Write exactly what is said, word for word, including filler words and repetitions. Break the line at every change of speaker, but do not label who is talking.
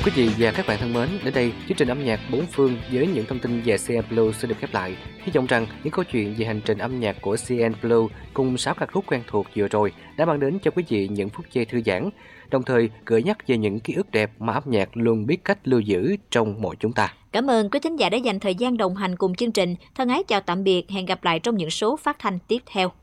Quý vị và các bạn thân mến, đến đây chương trình âm nhạc bốn phương với những thông tin về xê en Blue sẽ được khép lại. Hy vọng rằng những câu chuyện về hành trình âm nhạc của xê en Blue cùng sáu ca khúc quen thuộc vừa rồi đã mang đến cho quý vị những phút giây thư giãn, đồng thời gợi nhắc về những ký ức đẹp mà âm nhạc luôn biết cách lưu giữ trong mỗi chúng ta.
Cảm ơn quý thính giả đã dành thời gian đồng hành cùng chương trình. Thân ái chào tạm biệt, hẹn gặp lại trong những số phát thanh tiếp theo.